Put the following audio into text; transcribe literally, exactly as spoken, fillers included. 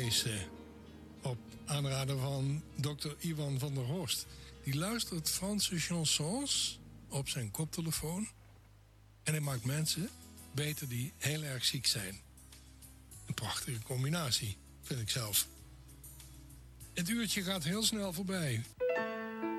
Deze op aanraden van dokter Iwan van der Horst. Die luistert Franse chansons op zijn koptelefoon. En hij maakt mensen beter die heel erg ziek zijn. Een prachtige combinatie, vind ik zelf. Het uurtje gaat heel snel voorbij.